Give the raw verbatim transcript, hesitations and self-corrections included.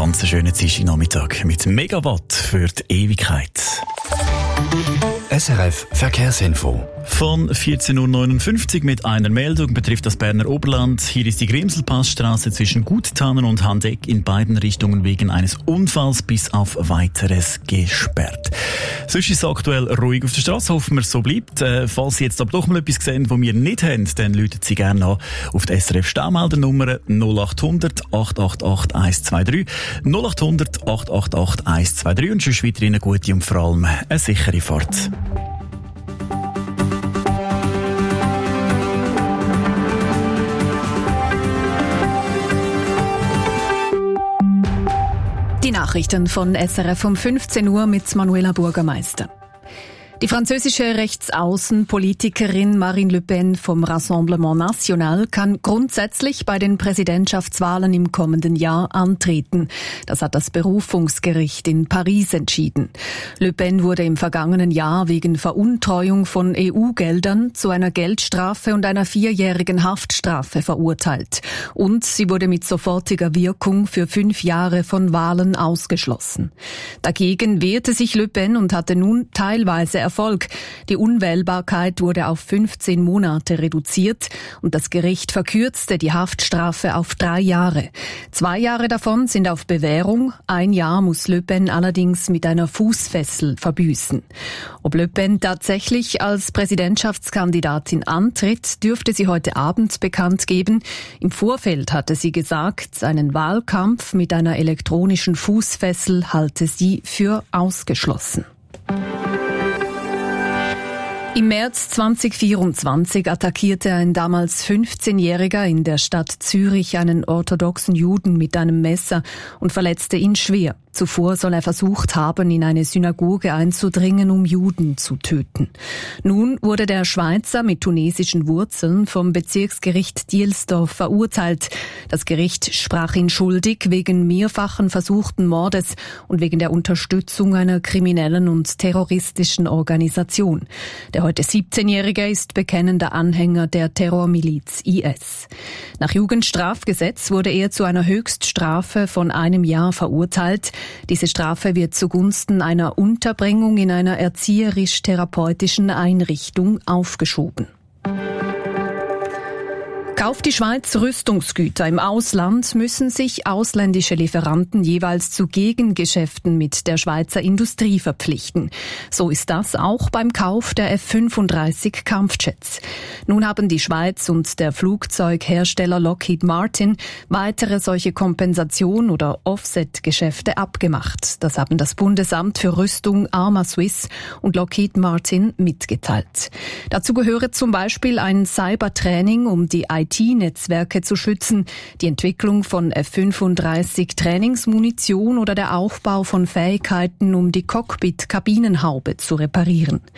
ganz schönen Dienstagnachmittag mit Megawatt für die Ewigkeit. S R F Verkehrsinfo. Von vierzehn Uhr neunundfünfzig mit einer Meldung betrifft das Berner Oberland. Hier ist die Grimselpassstraße zwischen Guttannen und Handeck in beiden Richtungen wegen eines Unfalls bis auf Weiteres gesperrt. Sonst ist es aktuell ruhig auf der Straße. Hoffen wir, es so bleibt. Äh, falls Sie jetzt aber doch mal etwas sehen, das wir nicht haben, dann rufen Sie gerne an auf die S R F Staumeldernummer null acht hundert acht acht acht eins zwei drei null acht hundert acht acht acht eins zwei drei und sonst weiterhin eine gute und vor allem eine sichere Fahrt. Die Nachrichten von S R F um fünfzehn Uhr mit Manuela Bürgermeister. Die französische Rechtsaußenpolitikerin Marine Le Pen vom Rassemblement National kann grundsätzlich bei den Präsidentschaftswahlen im kommenden Jahr antreten. Das hat das Berufungsgericht in Paris entschieden. Le Pen wurde im vergangenen Jahr wegen Veruntreuung von E U-Geldern zu einer Geldstrafe und einer vierjährigen Haftstrafe verurteilt. Und sie wurde mit sofortiger Wirkung für fünf Jahre von Wahlen ausgeschlossen. Dagegen wehrte sich Le Pen und hatte nun teilweise Erfolg. Die Unwählbarkeit wurde auf fünfzehn Monate reduziert und das Gericht verkürzte die Haftstrafe auf drei Jahre. Zwei Jahre davon sind auf Bewährung, ein Jahr muss Le Pen allerdings mit einer Fußfessel verbüßen. Ob Le Pen tatsächlich als Präsidentschaftskandidatin antritt, dürfte sie heute Abend bekannt geben. Im Vorfeld hatte sie gesagt, einen Wahlkampf mit einer elektronischen Fußfessel halte sie für ausgeschlossen. Im März zweitausendvierundzwanzig attackierte ein damals fünfzehnjähriger in der Stadt Zürich einen orthodoxen Juden mit einem Messer und verletzte ihn schwer. Zuvor soll er versucht haben, in eine Synagoge einzudringen, um Juden zu töten. Nun wurde der Schweizer mit tunesischen Wurzeln vom Bezirksgericht Dielsdorf verurteilt. Das Gericht sprach ihn schuldig wegen mehrfachen versuchten Mordes und wegen der Unterstützung einer kriminellen und terroristischen Organisation. Der heute siebzehnjährige ist bekennender Anhänger der Terrormiliz I S. Nach Jugendstrafgesetz wurde er zu einer Höchststrafe von einem Jahr verurteilt. Diese Strafe wird zugunsten einer Unterbringung in einer erzieherisch-therapeutischen Einrichtung aufgeschoben. Kauft die Schweiz Rüstungsgüter im Ausland, müssen sich ausländische Lieferanten jeweils zu Gegengeschäften mit der Schweizer Industrie verpflichten. So ist das auch beim Kauf der F fünfunddreißig Kampfjets. Nun haben die Schweiz und der Flugzeughersteller Lockheed Martin weitere solche Kompensation- oder Offset-Geschäfte abgemacht. Das haben das Bundesamt für Rüstung Arma Swiss und Lockheed Martin mitgeteilt. Dazu gehöre zum Beispiel ein Cybertraining, um die I T-Netzwerke zu schützen, die Entwicklung von F fünfunddreißig Trainingsmunition oder der Aufbau von Fähigkeiten, um die Cockpit-Kabinenhaube zu reparieren.